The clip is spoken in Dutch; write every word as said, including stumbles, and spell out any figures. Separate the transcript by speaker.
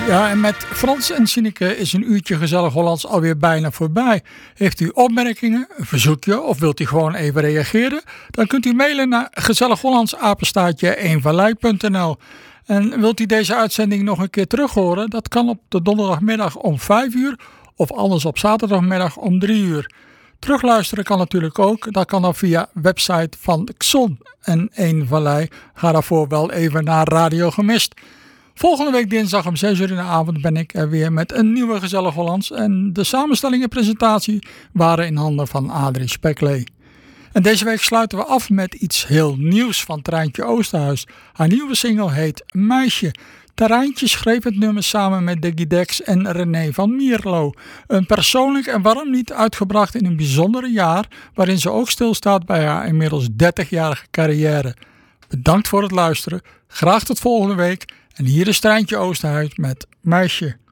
Speaker 1: Ja, en met Frans en Sineke is een uurtje gezellig Hollands alweer bijna voorbij. Heeft u opmerkingen, een verzoekje of wilt u gewoon even reageren? Dan kunt u mailen naar gezellighollands apenstaartje eenvallei punt n l. En wilt u deze uitzending nog een keer terug horen? Dat kan op de donderdagmiddag om vijf uur of anders op zaterdagmiddag om drie uur. Terugluisteren kan natuurlijk ook. Dat kan dan via website van Xon en Eenvallei. Ga daarvoor wel even naar Radio Gemist. Volgende week dinsdag om zes uur in de avond ben ik er weer met een nieuwe Gezellig Hollands. En de samenstelling en presentatie waren in handen van Adrie Speklee. En deze week sluiten we af met iets heel nieuws van Treintje Oosterhuis. Haar nieuwe single heet Meisje. Treintje schreef het nummer samen met Diggy Dex en René van Mierlo. Een persoonlijk en warm lied uitgebracht in een bijzondere jaar, waarin ze ook stilstaat bij haar inmiddels dertigjarige carrière. Bedankt voor het luisteren. Graag tot volgende week. En hier is Treintje Oosterhuis met Meisje.